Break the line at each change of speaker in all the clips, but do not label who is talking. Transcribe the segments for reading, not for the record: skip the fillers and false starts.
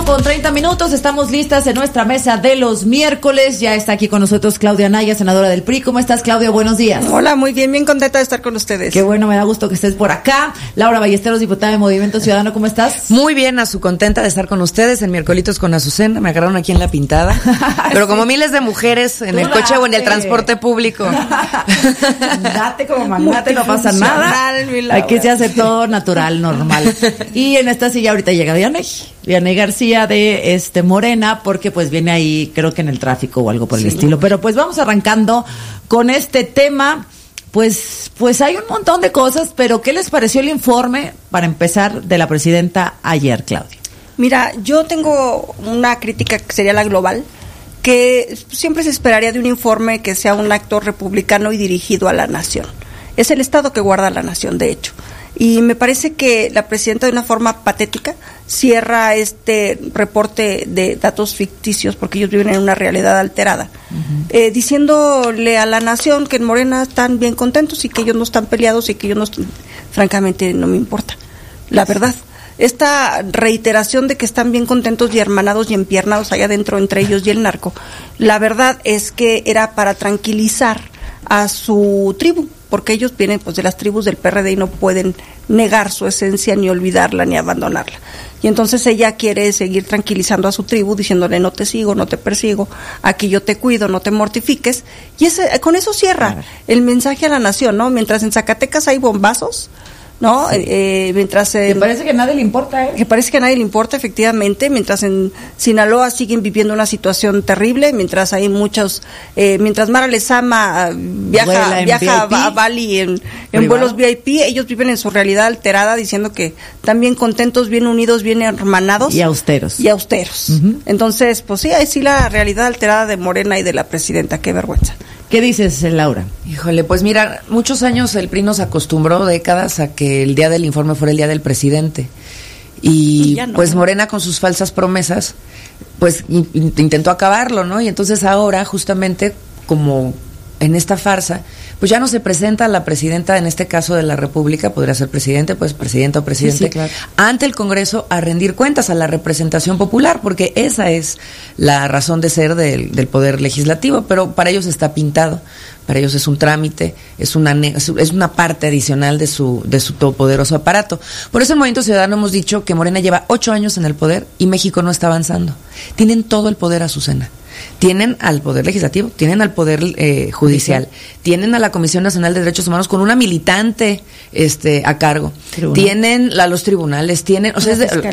8:30, estamos listas en nuestra mesa de los miércoles. Ya está aquí con nosotros Claudia Anaya, senadora del PRI. ¿Cómo estás, Claudia? Buenos días.
Hola, muy bien, bien contenta de estar con ustedes.
Qué bueno, me da gusto que estés por acá. Laura Ballesteros, diputada de Movimiento Ciudadano, ¿cómo estás?
Muy bien, contenta de estar con ustedes en Miércolitos con Azucena. Me agarraron aquí en la pintada, pero sí, como miles de mujeres en el coche o en el transporte público.
Date como magnate, no pasa nada. Aquí se hace todo natural, normal. Y en esta silla ahorita llega Vianey García de Morena, porque pues viene ahí, creo que en el tráfico o algo por el estilo. Pero pues vamos arrancando con este tema. Pues hay un montón de cosas, pero ¿qué les pareció el informe, para empezar, de la presidenta ayer, Claudia?
Mira, yo tengo una crítica que sería la global, que siempre se esperaría de un informe que sea un acto republicano y dirigido a la nación. Es el Estado que guarda a la nación, de hecho. Y me parece que la presidenta, de una forma patética, cierra este reporte de datos ficticios, porque ellos viven en una realidad alterada, diciéndole a la nación que en Morena están bien contentos y que ellos no están peleados y que ellos no, francamente, no me importa, la verdad. Esta reiteración de que están bien contentos y hermanados y empiernados allá adentro entre ellos y el narco, la verdad es que era para tranquilizar a su tribu, porque ellos vienen pues de las tribus del PRD y no pueden negar su esencia, ni olvidarla, ni abandonarla. Y entonces ella quiere seguir tranquilizando a su tribu, diciéndole: no te sigo, no te persigo, aquí yo te cuido, no te mortifiques. Y con eso cierra el mensaje a la nación, ¿no? Mientras en Zacatecas hay bombazos, ¿no? Sí. Mientras
que parece que a nadie le importa,
que parece que a nadie le importa, efectivamente. Mientras en Sinaloa siguen viviendo una situación terrible, mientras hay muchos, mientras Mara Lezama viaja a Bali en vuelos VIP, ellos viven en su realidad alterada, diciendo que están bien contentos, bien unidos, bien hermanados
y austeros.
Entonces, pues sí, ahí sí la realidad alterada de Morena y de la presidenta. Qué vergüenza.
¿Qué dices, Laura?
Híjole, pues mira, muchos años el PRI nos acostumbró, décadas, a que el día del informe fuera el día del presidente. Y no, pues Morena, con sus falsas promesas, pues intentó acabarlo, ¿no? Y entonces ahora, justamente, como en esta farsa, pues ya no se presenta la presidenta, en este caso de la República, podría ser presidente, pues presidenta o presidente,
sí, claro,
ante el Congreso a rendir cuentas a la representación popular, porque esa es la razón de ser del Poder Legislativo, pero para ellos está pintado, para ellos es un trámite, es una parte adicional de su todopoderoso aparato. Por eso en Movimiento Ciudadano hemos dicho que Morena lleva 8 años en el poder y México no está avanzando. Tienen todo el poder, Azucena. Tienen al Poder Legislativo, tienen al Poder Judicial, tienen a la Comisión Nacional de Derechos Humanos con una militante a cargo, tienen a los tribunales, tienen, o sea,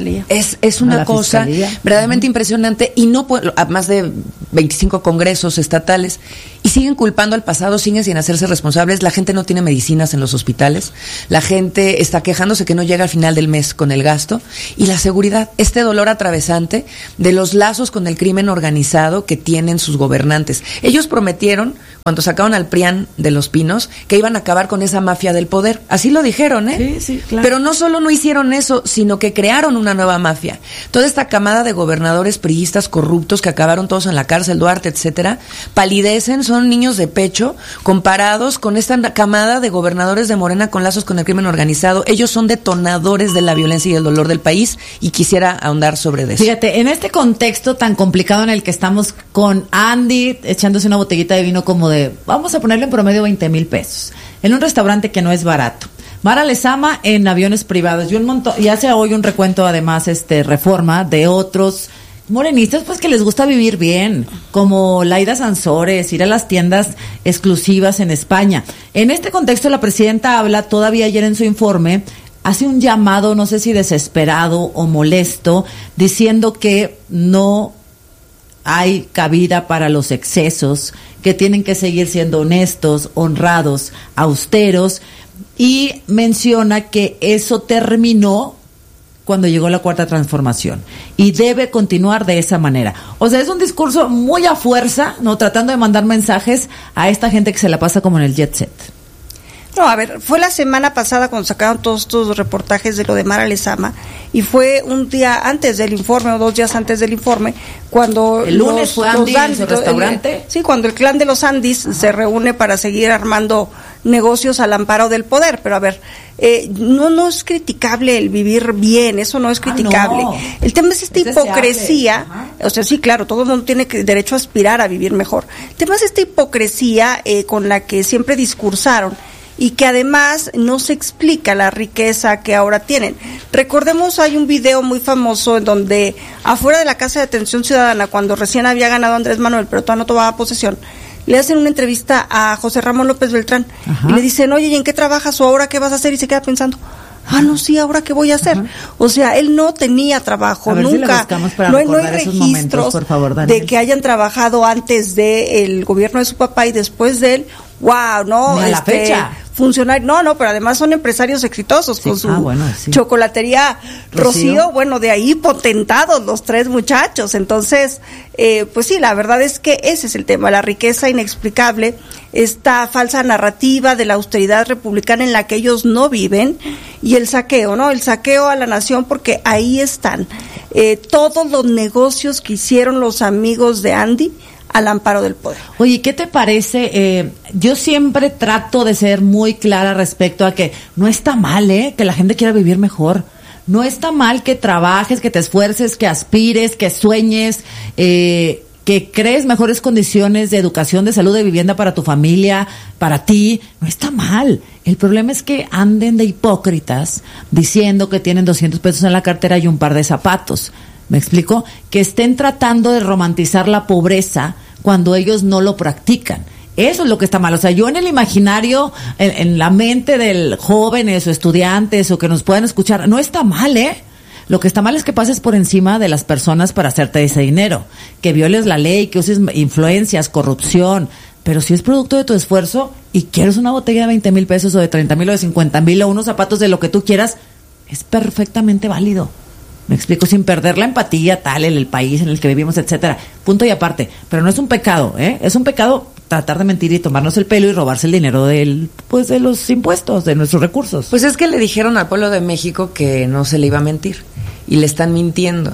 es una cosa verdaderamente impresionante, y no a más de 25 congresos estatales, y siguen culpando al pasado, siguen sin hacerse responsables. La gente no tiene medicinas en los hospitales, la gente está quejándose que no llega al final del mes con el gasto, y la seguridad, este dolor atravesante de los lazos con el crimen organizado que tienen sus gobernantes. Ellos prometieron, cuando sacaron al PRIAN de Los Pinos, que iban a acabar con esa mafia del poder. Así lo dijeron, ¿eh?
Sí, claro.
Pero no solo no hicieron eso, sino que crearon una nueva mafia. Toda esta camada de gobernadores priistas corruptos que acabaron todos en la cárcel, Duarte, etcétera, palidecen, son niños de pecho comparados con esta camada de gobernadores de Morena con lazos con el crimen organizado. Ellos son detonadores de la violencia y el dolor del país, y quisiera ahondar sobre eso.
Fíjate, en este contexto tan complicado en el que estamos, con Andy echándose una botellita de vino como de, vamos a ponerle en promedio 20,000 pesos, en un restaurante que no es barato. Mara Lezama en aviones privados, y un montón, y hace hoy un recuento, además, Reforma, de otros morenistas, pues, que les gusta vivir bien, como Laida Sansores, ir a las tiendas exclusivas en España. En este contexto, la presidenta habla, todavía ayer en su informe, hace un llamado, no sé si desesperado o molesto, diciendo que no hay cabida para los excesos, que tienen que seguir siendo honestos, honrados, austeros, y menciona que eso terminó cuando llegó la Cuarta Transformación y debe continuar de esa manera. O sea, es un discurso muy a fuerza, ¿no? Tratando de mandar mensajes a esta gente que se la pasa como en el jet set.
No, a ver, fue la semana pasada cuando sacaron todos estos reportajes de lo de Mara Lezama, y fue un día antes del informe o 2 días antes del informe, cuando
el lunes fue Andy en su restaurante.
Sí, cuando el clan de los Andis se reúne para seguir armando negocios al amparo del poder. Pero a ver, no es criticable el vivir bien, eso no es criticable.
No.
El tema es esta hipocresía. O sea, sí, claro, todo el mundo tiene derecho a aspirar a vivir mejor. El tema es esta hipocresía con la que siempre discursaron, y que además no se explica la riqueza que ahora tienen. Recordemos, hay un video muy famoso en donde afuera de la Casa de Atención Ciudadana, cuando recién había ganado Andrés Manuel, pero todavía no tomaba posesión, le hacen una entrevista a José Ramón López Beltrán. Ajá. Y le dicen, oye, ¿y en qué trabajas o ahora qué vas a hacer? Y se queda pensando, no, sí, ¿ahora qué voy a hacer? Ajá. O sea, él no tenía trabajo, nunca. No hay registros momentos, por favor, de que hayan trabajado antes del gobierno de su papá y después de él. Wow, no,
a la fecha.
Funcionarios, no, pero además son empresarios exitosos, sí, con su chocolatería Rocío, bueno, de ahí potentados los 3 muchachos. Entonces, pues sí, la verdad es que ese es el tema, la riqueza inexplicable, esta falsa narrativa de la austeridad republicana en la que ellos no viven, y el saqueo, ¿no? El saqueo a la nación, porque ahí están todos los negocios que hicieron los amigos de Andy al amparo del poder.
Oye, ¿qué te parece? Yo siempre trato de ser muy clara respecto a que no está mal, que la gente quiera vivir mejor. No está mal que trabajes, que te esfuerces, que aspires, que sueñes, que crees mejores condiciones de educación, de salud, de vivienda para tu familia, para ti. No está mal. El problema es que anden de hipócritas diciendo que tienen 200 pesos en la cartera y un par de zapatos. ¿Me explico? Que estén tratando de romantizar la pobreza cuando ellos no lo practican. Eso es lo que está mal. O sea, yo en el imaginario, en la mente de jóvenes o estudiantes o que nos puedan escuchar, no está mal, Lo que está mal es que pases por encima de las personas para hacerte ese dinero, que violes la ley, que uses influencias, corrupción. Pero si es producto de tu esfuerzo y quieres una botella de 20,000 pesos o de 30,000 o de 50,000 o unos zapatos de lo que tú quieras, es perfectamente válido. Me explico, sin perder la empatía tal en el país en el que vivimos, etcétera. Punto y aparte. Pero no es un pecado, Es un pecado tratar de mentir y tomarnos el pelo y robarse el dinero de los impuestos, de nuestros recursos.
Pues es que le dijeron al pueblo de México que no se le iba a mentir y le están mintiendo.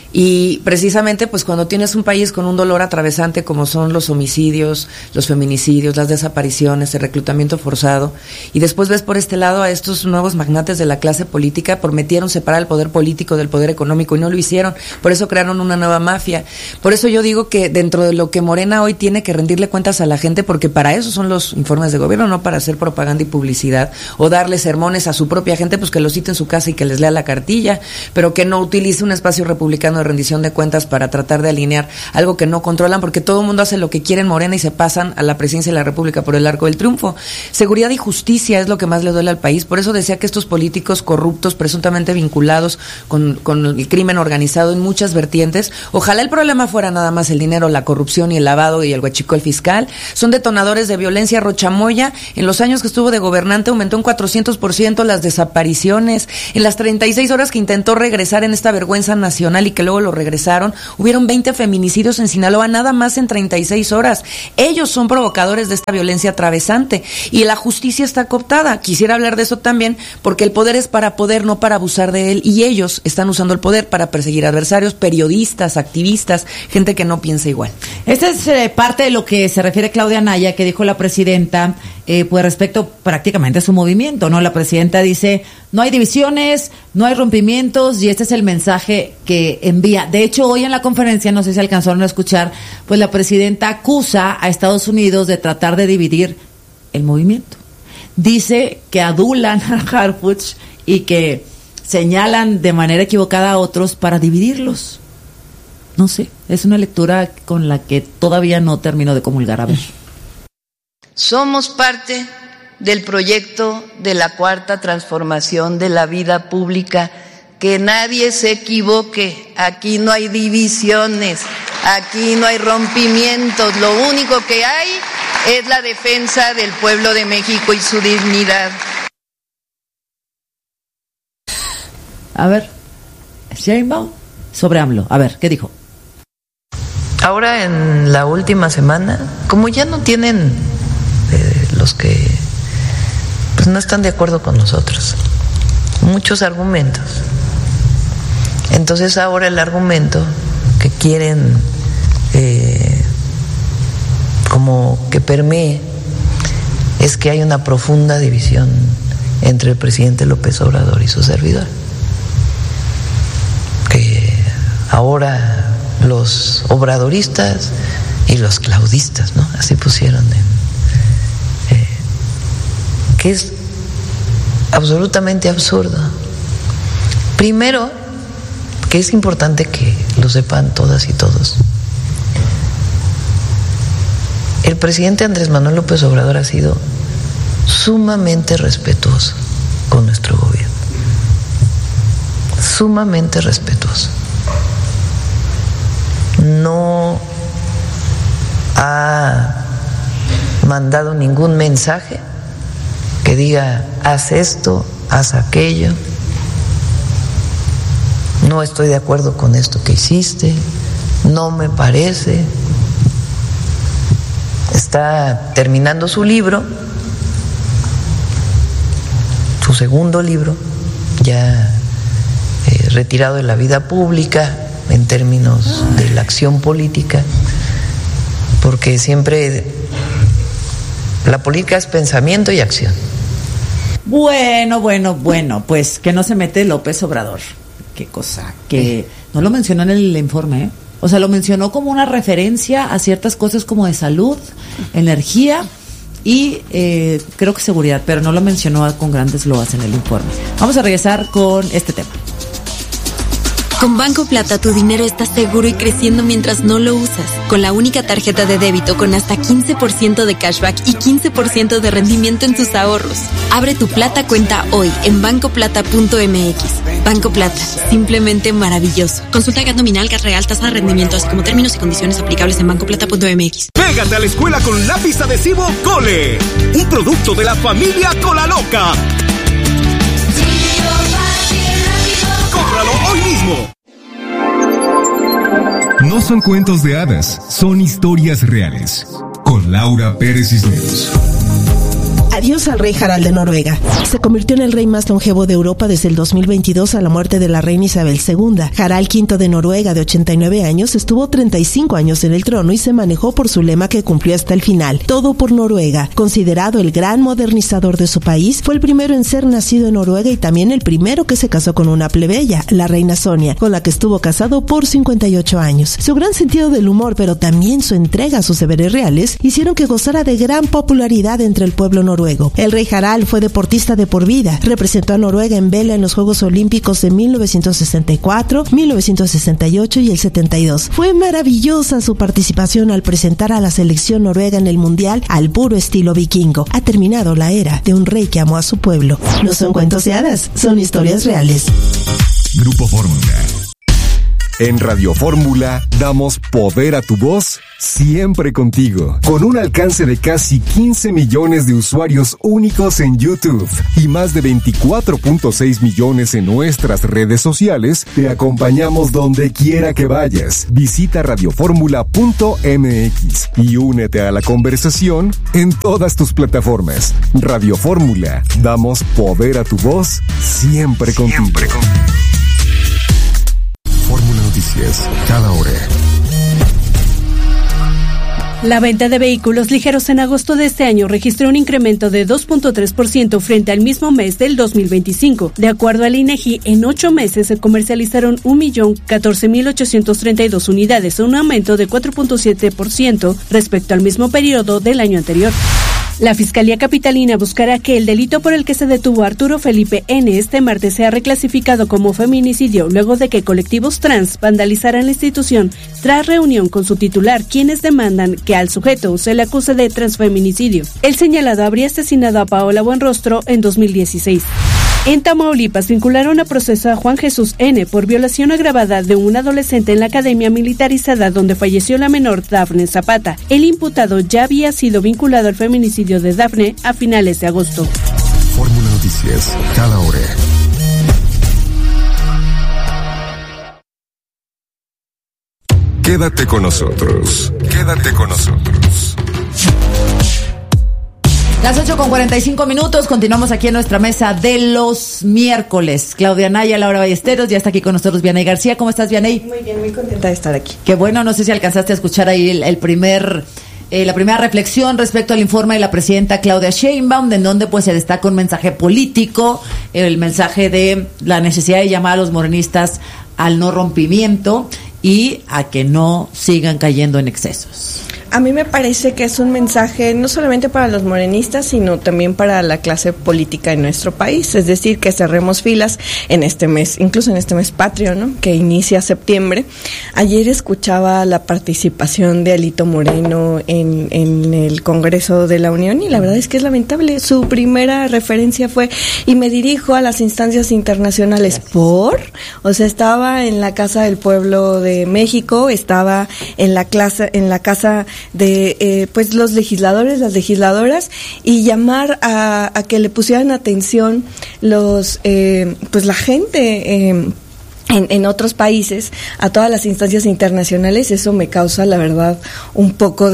Y precisamente pues cuando tienes un país con un dolor atravesante como son los homicidios, los feminicidios, las desapariciones, el reclutamiento forzado, y después ves por este lado a estos nuevos magnates de la clase política, prometieron separar el poder político del poder económico y no lo hicieron, por eso crearon una nueva mafia. Por eso yo digo que dentro de lo que Morena hoy tiene que rendirle cuentas a la gente, porque para eso son los informes de gobierno, no para hacer propaganda y publicidad o darle sermones a su propia gente, pues que los cite en su casa y que les lea la cartilla, pero que no utilice un espacio republicano de rendición de cuentas para tratar de alinear algo que no controlan, porque todo el mundo hace lo que quiere en Morena y se pasan a la presidencia de la República por el arco del triunfo. Seguridad y justicia es lo que más le duele al país. Por eso decía que estos políticos corruptos, presuntamente vinculados con el crimen organizado en muchas vertientes, ojalá el problema fuera nada más el dinero, la corrupción y el lavado y el huachicol fiscal, son detonadores de violencia. Rochamoya, en los años que estuvo de gobernante, aumentó un 400% las desapariciones. En las 36 horas que intentó regresar en esta vergüenza nacional y que luego lo regresaron, hubieron 20 feminicidios en Sinaloa, nada más en 36 horas. Ellos son provocadores de esta violencia atravesante y la justicia está cooptada. Quisiera hablar de eso también, porque el poder es para poder, no para abusar de él, y ellos están usando el poder para perseguir adversarios, periodistas, activistas, gente que no piensa igual.
Esta es parte de lo que se refiere Claudia Naya, que dijo la presidenta, pues respecto prácticamente a su movimiento, ¿no? La presidenta dice, no hay divisiones, no hay rompimientos, y este es el mensaje que envía. De hecho, hoy en la conferencia, no sé si alcanzaron a escuchar, pues la presidenta acusa a Estados Unidos de tratar de dividir el movimiento. Dice que adulan a Harfuch y que señalan de manera equivocada a otros para dividirlos. No sé, es una lectura con la que todavía no termino de comulgar. A ver.
Somos parte del proyecto de la Cuarta Transformación de la vida pública. Que nadie se equivoque, aquí no hay divisiones, aquí no hay rompimientos, lo único que hay es la defensa del pueblo de México y su dignidad.
A ver, Sheinbaum sobre AMLO, a ver, ¿qué dijo?
Ahora en la última semana, como ya no tienen los que pues no están de acuerdo con nosotros, muchos argumentos. Entonces ahora el argumento que quieren como que permee es que hay una profunda división entre el presidente López Obrador y su servidor. Que ahora los obradoristas y los claudistas, ¿no? Así pusieron, que es absolutamente absurdo. Primero, que es importante que lo sepan todas y todos, el presidente Andrés Manuel López Obrador ha sido sumamente respetuoso con nuestro gobierno, sumamente respetuoso. No ha mandado ningún mensaje que diga haz esto, haz aquello, no estoy de acuerdo con esto que hiciste, no me parece. Está terminando su libro, su segundo libro, ya retirado de la vida pública en términos de la acción política, porque siempre la política es pensamiento y acción.
Bueno, pues que no se mete López Obrador. Qué cosa, que no lo mencionó en el informe, ¿eh? O sea, lo mencionó como una referencia a ciertas cosas como de salud, energía y creo que seguridad, pero no lo mencionó con grandes loas en el informe. Vamos a regresar con este tema.
Con Banco Plata tu dinero está seguro y creciendo mientras no lo usas. Con la única tarjeta de débito con hasta 15% de cashback y 15% de rendimiento en tus ahorros. Abre tu Plata cuenta hoy en bancoplata.mx. Banco Plata, simplemente maravilloso. Consulta GAT nominal, GAT real, tasa de rendimiento, así como términos y condiciones aplicables en bancoplata.mx.
Pégate a la escuela con lápiz adhesivo Cole, un producto de la familia Colaloca. ¡Cómpralo hoy mismo!
No son cuentos de hadas, son historias reales. Con Laura Pérez Cisneros.
Adiós al rey Harald de Noruega. Se convirtió en el rey más longevo de Europa desde el 2022 a la muerte de la reina Isabel II. Harald V de Noruega, de 89 años, estuvo 35 años en el trono y se manejó por su lema que cumplió hasta el final: todo por Noruega. Considerado el gran modernizador de su país, fue el primero en ser nacido en Noruega y también el primero que se casó con una plebeya, la reina Sonia, con la que estuvo casado por 58 años. Su gran sentido del humor, pero también su entrega a sus deberes reales, hicieron que gozara de gran popularidad entre el pueblo noruego. El rey Harald fue deportista de por vida. Representó a Noruega en vela en los Juegos Olímpicos de 1964, 1968 y el 72. Fue maravillosa su participación al presentar a la selección noruega en el Mundial al puro estilo vikingo. Ha terminado la era de un rey que amó a su pueblo. No son cuentos de hadas, son historias reales.
Grupo Fórmula. En Radio Fórmula damos poder a tu voz siempre contigo. Con un alcance de casi 15 millones de usuarios únicos en YouTube y más de 24.6 millones en nuestras redes sociales, te acompañamos donde quiera que vayas. Visita radioformula.mx y únete a la conversación en todas tus plataformas. Radio Fórmula, damos poder a tu voz siempre contigo. Fórmula Noticias, cada hora.
La venta de vehículos ligeros en agosto de este año registró un incremento de 2.3% frente al mismo mes del 2025. De acuerdo al INEGI, en 8 meses se comercializaron 1.014.832 unidades, un aumento de 4.7% respecto al mismo periodo del año anterior. La Fiscalía Capitalina buscará que el delito por el que se detuvo a Arturo Felipe N. este martes sea reclasificado como feminicidio luego de que colectivos trans vandalizaran la institución tras reunión con su titular, quienes demandan que al sujeto se le acuse de transfeminicidio. El señalado habría asesinado a Paola Buenrostro en 2016. En Tamaulipas vincularon a proceso a Juan Jesús N. por violación agravada de un adolescente en la academia militarizada donde falleció la menor Dafne Zapata. El imputado ya había sido vinculado al feminicidio de Dafne a finales de agosto.
Fórmula Noticias, cada hora. Quédate con nosotros. Quédate con nosotros.
Las 8:45, continuamos aquí en nuestra mesa de los miércoles. Claudia Naya, Laura Ballesteros, ya está aquí con nosotros Vianey García. ¿Cómo estás, Vianey?
Muy bien, muy contenta de estar aquí.
Qué bueno, no sé si alcanzaste a escuchar ahí el primer la primera reflexión respecto al informe de la presidenta Claudia Sheinbaum, en donde pues se destaca un mensaje político, el mensaje de la necesidad de llamar a los morenistas al no rompimiento y a que no sigan cayendo en excesos.
A mí me parece que es un mensaje no solamente para los morenistas, sino también para la clase política en nuestro país. Es decir, que cerremos filas en este mes, incluso en este mes patrio, ¿no?, que inicia septiembre. Ayer escuchaba la participación de Alito Moreno en el Congreso de la Unión y la verdad es que es lamentable. Su primera referencia fue, y me dirijo a las instancias internacionales. ¿Por? O sea, estaba en la Casa del Pueblo de México, estaba en la casa de pues los legisladores, las legisladoras, y llamar a que le pusieran atención los pues la gente en otros países a todas las instancias internacionales. Eso me causa, la verdad, un poco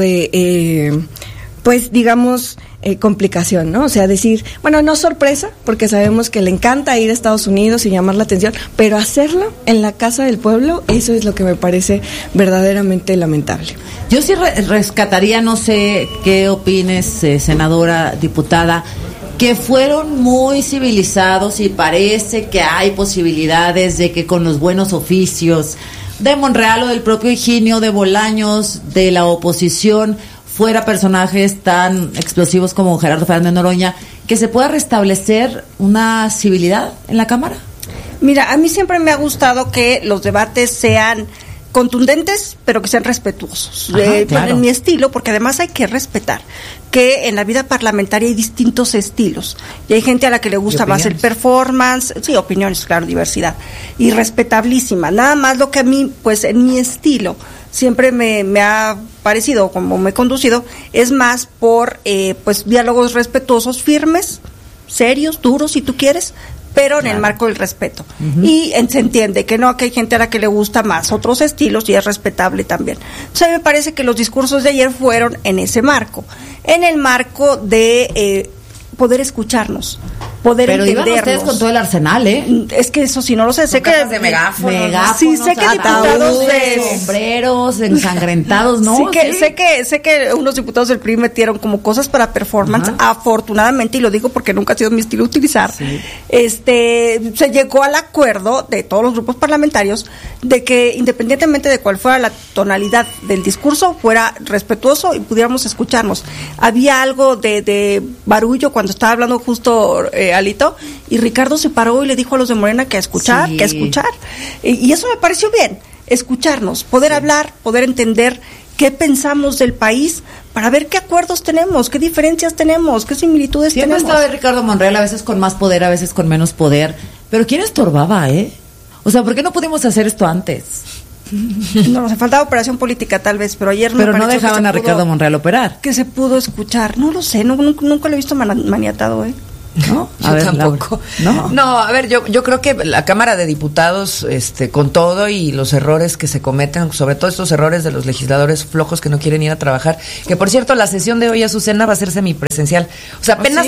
de pues digamos complicación, ¿no? O sea, decir, bueno, no sorpresa, porque sabemos que le encanta ir a Estados Unidos y llamar la atención, pero hacerlo en la Casa del Pueblo, eso es lo que me parece verdaderamente lamentable.
Yo sí rescataría, no sé qué opines, senadora, diputada, que fueron muy civilizados y parece que hay posibilidades de que con los buenos oficios de Monreal o del propio Higinio, de Bolaños, de la oposición, fuera personajes tan explosivos como Gerardo Fernández Noroña, que se pueda restablecer una civilidad en la Cámara.
Mira, a mí siempre me ha gustado que los debates sean contundentes, pero que sean respetuosos. Claro. En mi estilo, porque además hay que respetar que en la vida parlamentaria hay distintos estilos. Y hay gente a la que le gusta más el performance, sí, opiniones, claro, diversidad, y respetablísima. Nada más lo que a mí, pues en mi estilo, siempre me ha parecido, como me he conducido, es más por pues diálogos respetuosos, firmes, serios, duros, si tú quieres, pero en el marco del respeto. Y se entiende que no, que hay gente a la que le gusta más otros estilos y es respetable también. Entonces, me parece que los discursos de ayer fueron en ese marco, en el marco de poder escucharnos, poder entendernos. Pero iban ustedes
con todo el arsenal, ¿eh?
Es que eso sí no lo sé. Sé que
de megáfonos,
sí, sé que diputados de
sombreros ensangrentados, ¿no?
Sí, sé que unos diputados del PRI metieron como cosas para performance, afortunadamente, y lo digo porque nunca ha sido mi estilo utilizar. Sí. Se llegó al acuerdo de todos los grupos parlamentarios de que independientemente de cuál fuera la tonalidad del discurso, fuera respetuoso y pudiéramos escucharnos. Había algo de barullo cuando estaba hablando justo Alito, y Ricardo se paró y le dijo a los de Morena que a escuchar, que a escuchar. Y eso me pareció bien, escucharnos, poder hablar, poder entender qué pensamos del país, para ver qué acuerdos tenemos, qué diferencias tenemos, qué similitudes tenemos.
Siempre estaba Ricardo Monreal, a veces con más poder, a veces con menos poder, pero ¿quién estorbaba, O sea, ¿por qué no pudimos hacer esto antes?
No, nos faltaba operación política tal vez, pero ayer
pero no dejaban a Ricardo Monreal operar.
Que se pudo escuchar, no lo sé, nunca lo he visto maniatado,
¿No? Yo tampoco. No, a ver, yo creo que la Cámara de Diputados, con todo y los errores que se cometen, sobre todo estos errores de los legisladores flojos que no quieren ir a trabajar, que por cierto, la sesión de hoy, Azucena, va a ser semipresencial. O sea, apenas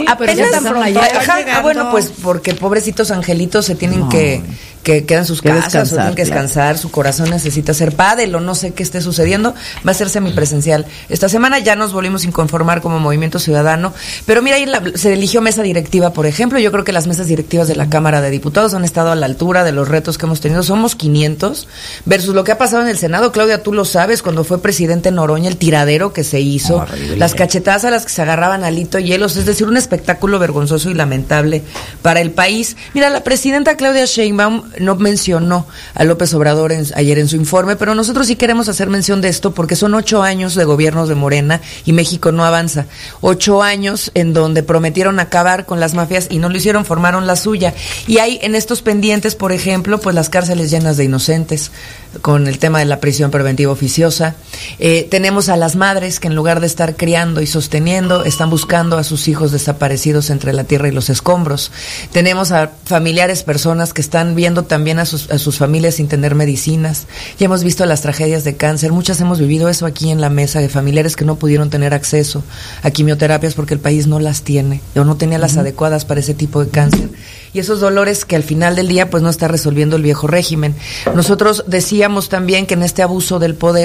bueno, pues porque pobrecitos angelitos se tienen que quedan en sus casas, o tienen que descansar, su corazón necesita ser pádel o no sé qué esté sucediendo, va a ser semipresencial. Esta semana ya nos volvimos a inconformar como Movimiento Ciudadano, pero mira, ahí se eligió mesa directiva, por ejemplo. Yo creo que las mesas directivas de la Cámara de Diputados han estado a la altura de los retos que hemos tenido. Somos 500 versus lo que ha pasado en el Senado. Claudia, tú lo sabes, cuando fue presidente Noroña, el tiradero que se hizo, las cachetadas a las que se agarraban Alito y Hielos, es decir, un espectáculo vergonzoso y lamentable para el país. Mira, la presidenta Claudia Sheinbaum no mencionó a López Obrador ayer en su informe, pero nosotros sí queremos hacer mención de esto porque son 8 años de gobiernos de Morena y México no avanza. 8 años en donde prometieron acabar con las mafias y no lo hicieron, formaron la suya. Y hay en estos pendientes, por ejemplo, pues las cárceles llenas de inocentes, con el tema de la prisión preventiva oficiosa. Tenemos a las madres que en lugar de estar criando y sosteniendo, están buscando a sus hijos desaparecidos entre la tierra y los escombros. Tenemos a familiares, personas que están viendo también a sus familias sin tener medicinas. Ya hemos visto las tragedias de cáncer, muchas hemos vivido eso aquí en la mesa, de familiares que no pudieron tener acceso a quimioterapias porque el país no las tiene o no tenía las adecuadas para ese tipo de cáncer. Y esos dolores que al final del día pues no está resolviendo el viejo régimen. Nosotros decíamos también que en este abuso del poder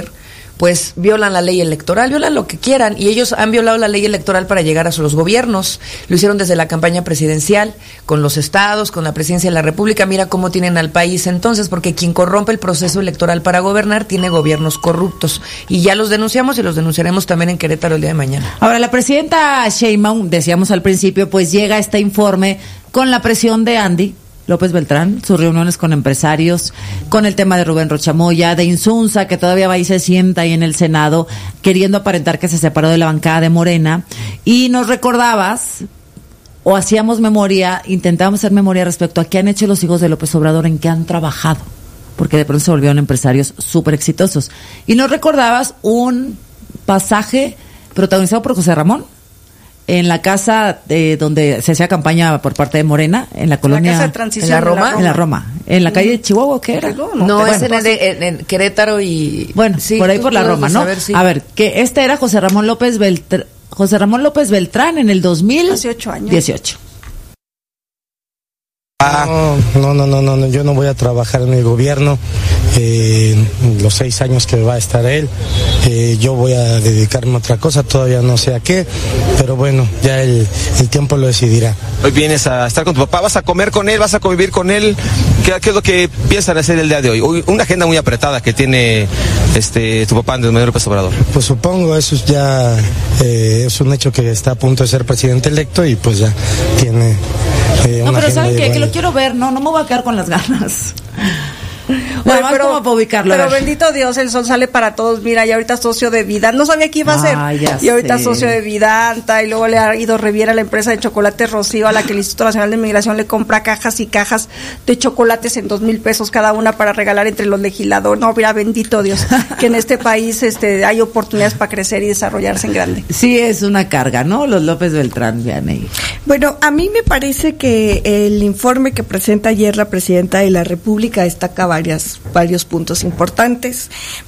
pues violan la ley electoral, violan lo que quieran, y ellos han violado la ley electoral para llegar a los gobiernos. Lo hicieron desde la campaña presidencial, con los estados, con la presidencia de la República. Mira cómo tienen al país entonces, porque quien corrompe el proceso electoral para gobernar tiene gobiernos corruptos. Y ya los denunciamos y los denunciaremos también en Querétaro el día de mañana.
Ahora, la presidenta Sheinbaum, decíamos al principio, pues llega este informe con la presión de Andy López Beltrán, sus reuniones con empresarios, con el tema de Rubén Rocha Moya, de Insunza, que todavía va y se sienta ahí en el Senado, queriendo aparentar que se separó de la bancada de Morena. Y nos recordabas, o hacíamos memoria, intentábamos hacer memoria respecto a qué han hecho los hijos de López Obrador, en qué han trabajado, porque de pronto se volvieron empresarios súper exitosos. Y nos recordabas un pasaje protagonizado por José Ramón, en la casa donde se hacía campaña por parte de Morena, en la colonia,
la casa de transición,
en la Roma, en la calle de Chihuahua, ¿qué era?
No, es en Querétaro y...
Bueno, sí, por ahí por la Roma, ¿no?
Sí.
A ver, que este era José Ramón López Beltrán en el 2018.
No, yo no voy a trabajar en el gobierno los 6 años que va a estar él. Yo voy a dedicarme a otra cosa, todavía no sé a qué, pero bueno, ya el tiempo lo decidirá.
Hoy vienes a estar con tu papá, ¿vas a comer con él, vas a convivir con él? ¿Qué es lo que piensan hacer el día de hoy? Una agenda muy apretada que tiene tu papá, Andrés Manuel López Obrador.
Pues supongo, eso ya es un hecho, que está a punto de ser presidente electo y pues ya tiene
no, pero ¿saben qué? Que lo quiero ver, no me voy a quedar con las ganas.
Bueno, pero,
¿cómo para ubicarlo?
Pero bendito Dios, el sol sale para todos. Mira, y ahorita socio de Vidanta, no sabía qué iba a ser. Y ahorita socio de Vidanta, y luego le ha ido Reviera, la empresa de chocolate Rocío, a la que el Instituto Nacional de Migración le compra cajas y cajas de chocolates en 2,000 pesos cada una para regalar entre los legisladores. No, mira, bendito Dios, que en este país hay oportunidades para crecer y desarrollarse en grande.
Sí, es una carga, ¿no? Los López Beltrán, Vianney.
Bueno, a mí me parece que el informe que presenta ayer la presidenta de la República destaca varios puntos importantes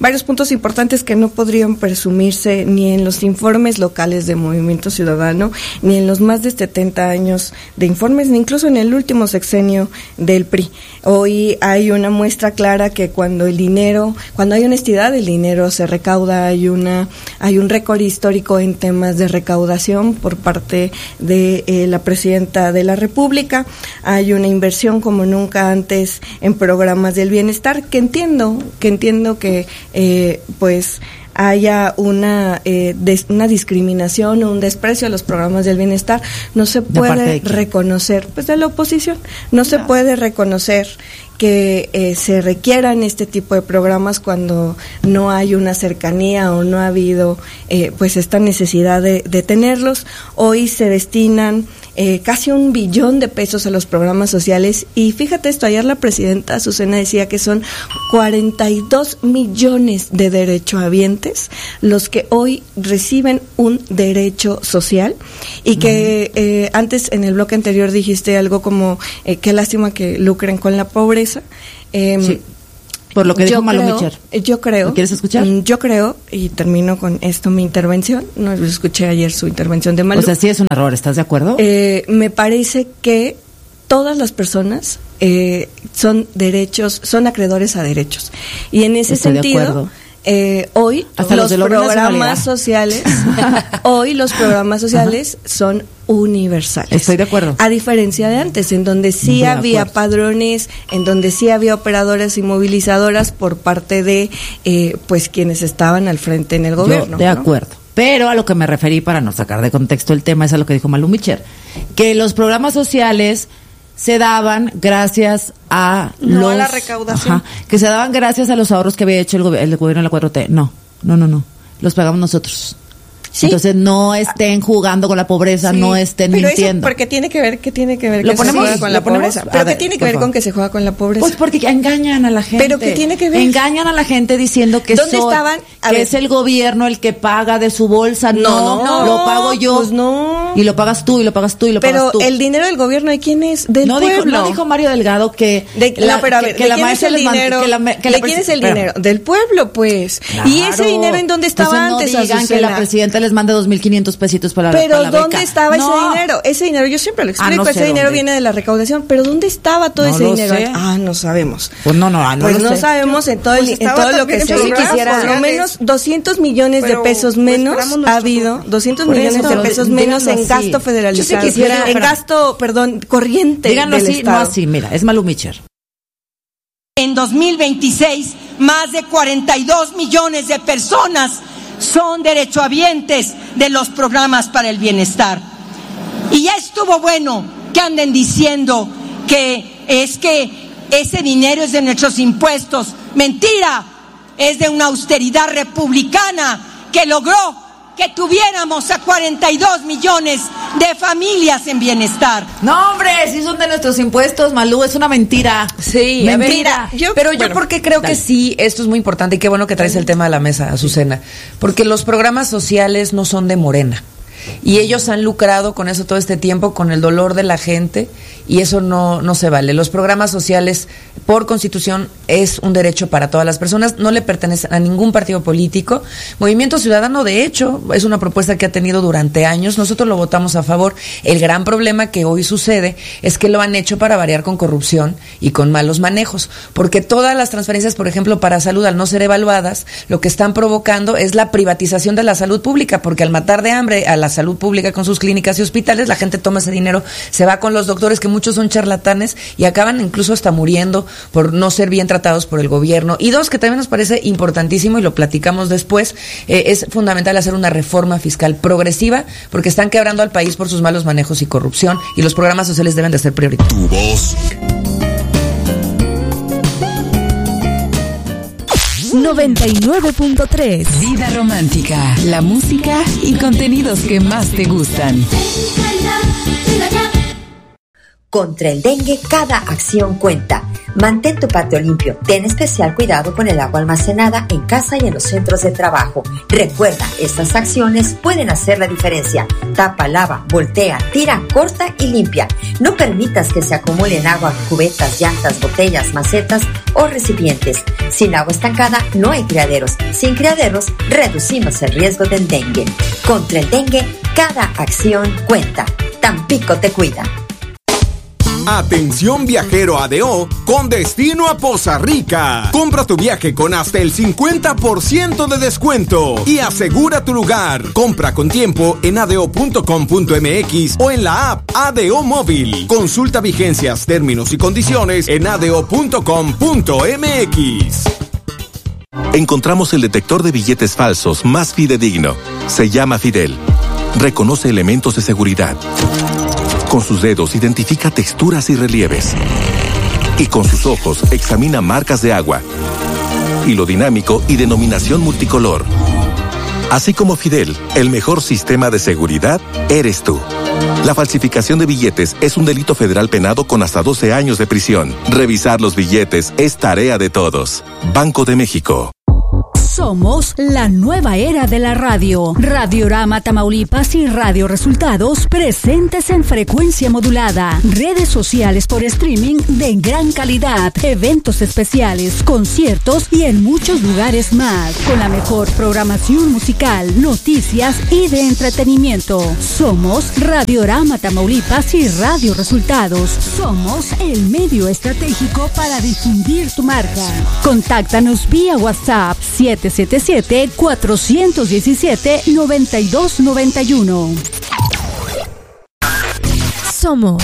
que no podrían presumirse ni en los informes locales de Movimiento Ciudadano, ni en los más de 70 años de informes, ni incluso en el último sexenio del PRI. Hoy hay una muestra clara que cuando hay honestidad, el dinero se recauda. Hay un récord histórico en temas de recaudación por parte de la presidenta de la República. Hay una inversión como nunca antes en programas del bienestar, que entiendo que pues haya una discriminación o un desprecio a los programas del bienestar. No se puede reconocer, pues de la oposición, no se puede reconocer que se requieran este tipo de programas cuando no hay una cercanía o no ha habido pues esta necesidad de tenerlos. Hoy se destinan casi 1 billón de pesos a los programas sociales, y fíjate esto, ayer la presidenta Azucena decía que son 42 millones de derechohabientes los que hoy reciben un derecho social, y que antes en el bloque anterior dijiste algo como qué lástima que lucren con la pobreza.
Sí. Por lo que dijo Malu Micher.
Yo creo.
¿Lo quieres escuchar?
Yo creo, y termino con esto mi intervención. No escuché ayer su intervención de Malu.
O sea, sí es un error, ¿estás de acuerdo?
Me parece que todas las personas son acreedores a derechos. Y en ese sentido, hoy los programas sociales, son universales.
Estoy de acuerdo.
A diferencia de antes, en donde sí había padrones, en donde sí había operadoras y movilizadoras por parte de pues quienes estaban al frente en el gobierno.
De acuerdo. Pero a lo que me referí, para no sacar de contexto el tema, es a lo que dijo Malu Micher, que los programas sociales se daban gracias a
a la recaudación.
Que se daban gracias a los ahorros que había hecho el gobierno de la 4T. No. Los pagamos nosotros. ¿Sí? Entonces no estén jugando con la pobreza, no estén mintiendo.
Pero porque tiene que ver que
se juega
con la pobreza. Pero ¿qué tiene que ver con que se juega con la pobreza?
Pues porque engañan a la gente.
¿Pero qué tiene que ver?
Engañan a la gente diciendo que es el gobierno el que paga de su bolsa. No, lo pago yo.
Pues no.
Y lo pagas tú, y lo pagas tú, y lo pagas tú.
Pero el dinero del gobierno, ¿de quién es? Del pueblo.
No dijo Mario Delgado que...
la maestra les mandó... ¿De quién es el dinero? Del pueblo, pues. Claro. ¿Y ese dinero en dónde estaba antes,
no digan que la presidenta les mande 2,500 pesitos para
pero
la beca.
Pero ¿dónde estaba ese dinero? Ese dinero, yo siempre lo explico, ese dinero viene de la recaudación, pero ¿dónde estaba todo ese dinero?
Sé.
No sabemos.
Pues no
sabemos en todo, en todo lo que se quisiera. Por lo menos 200 millones de pesos menos ha habido, 200 millones de pesos menos en gasto federalizado. En gasto, corriente.
Díganlo
del
así,
Estado.
no así, mira, es Malú Micher.
En 2026, más de 42 millones de personas son derechohabientes de los programas para el bienestar. Y ya estuvo bueno que anden diciendo que ese dinero es de nuestros impuestos. Mentira, es de una austeridad republicana que logró que tuviéramos a 42 millones de familias en bienestar.
No, hombre, si son de nuestros impuestos, Malú, es una mentira.
Sí, mentira. Yo porque creo que sí, esto es muy importante y qué bueno que traes el tema a la mesa, Azucena, porque los programas sociales no son de Morena. Y ellos han lucrado con eso todo este tiempo, con el dolor de la gente, y eso no se vale. Los programas sociales, por Constitución, es un derecho para todas las personas, no le pertenecen a ningún partido político. Movimiento Ciudadano, de hecho, es una propuesta que ha tenido durante años, nosotros lo votamos a favor. El gran problema que hoy sucede es que lo han hecho para variar con corrupción y con malos manejos, porque todas las transferencias, por ejemplo, para salud, al no ser evaluadas, lo que están provocando es la privatización de la salud pública, porque al matar de hambre a la salud pública con sus clínicas y hospitales, la gente toma ese dinero, se va con los doctores, que muchos son charlatanes y acaban incluso hasta muriendo por no ser bien tratados por el gobierno. Y dos, que también nos parece importantísimo, y lo platicamos después, es fundamental hacer una reforma fiscal progresiva, porque están quebrando al país por sus malos manejos y corrupción, y los programas sociales deben de ser prioritarios.
Tu voz.
99.3 Vida Romántica, la música y contenidos que más te gustan.
Contra el dengue, cada acción cuenta. Mantén tu patio limpio. Ten especial cuidado con el agua almacenada en casa y en los centros de trabajo. Recuerda, estas acciones pueden hacer la diferencia. Tapa, lava, voltea, tira, corta y limpia. No permitas que se acumulen agua en cubetas, llantas, botellas, macetas o recipientes. Sin agua estancada no hay criaderos. Sin criaderos reducimos el riesgo del dengue. Contra el dengue, cada acción cuenta. Tampico te cuida.
Atención viajero ADO con destino a Poza Rica. Compra tu viaje con hasta el 50% de descuento y asegura tu lugar. Compra con tiempo en ado.com.mx o en la app ADO Móvil. Consulta vigencias, términos y condiciones en ado.com.mx.
Encontramos el detector de billetes falsos más fidedigno. Se llama Fidel. Reconoce elementos de seguridad. Con sus dedos identifica texturas y relieves. Y con sus ojos examina marcas de agua. Hilo dinámico y denominación multicolor. Así como Fidel, el mejor sistema de seguridad eres tú. La falsificación de billetes es un delito federal penado con hasta 12 años de prisión. Revisar los billetes es tarea de todos. Banco de México.
Somos la nueva era de la radio. Radiorama Tamaulipas y Radio Resultados presentes en frecuencia modulada. Redes sociales por streaming de gran calidad. Eventos especiales, conciertos y en muchos lugares más. Con la mejor programación musical, noticias y de entretenimiento. Somos Radiorama Tamaulipas y Radio Resultados. Somos el medio estratégico para difundir tu marca. Contáctanos vía WhatsApp 777-417-9291.
Somos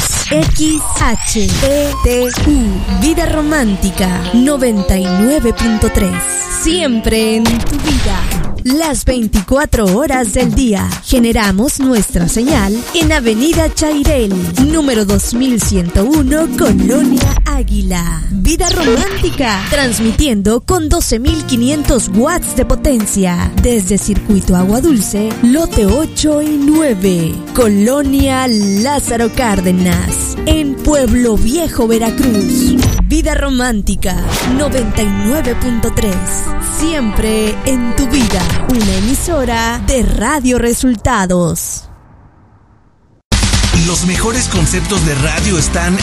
XHETU, Vida Romántica 99.3. Siempre en tu vida. Las 24 horas del día. Generamos nuestra señal en Avenida Chairel, número 2101, Colonia Águila. Vida Romántica, transmitiendo con 12.500 watts de potencia. Desde Circuito Agua Dulce, lote 8 y 9, Colonia Lázaro Cárdenas, en Pueblo Viejo, Veracruz. Vida Romántica 99.3. Siempre en tu vida. Una emisora de Radio Resultados.
Los mejores conceptos de radio están